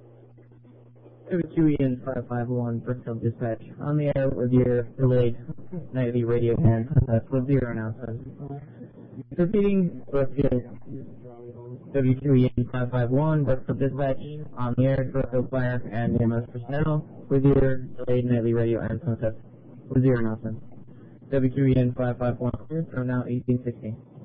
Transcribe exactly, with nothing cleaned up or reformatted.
W Q E N five five one, Bristol Dispatch, on the air with your delayed nightly radio and that's with zero announcements. Repeating, W Q E N five five one, Bristol Dispatch, on the air, Bristol Fire, and E M S personnel with your delayed nightly radio and sunsets with zero announcements. W Q E N five five one, from now eighteen sixty.